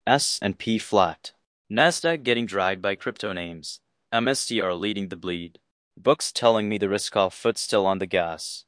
S&P flat. Nasdaq getting dragged by crypto names. MSTR leading the bleed. Books telling me the risk-off foot still on the gas.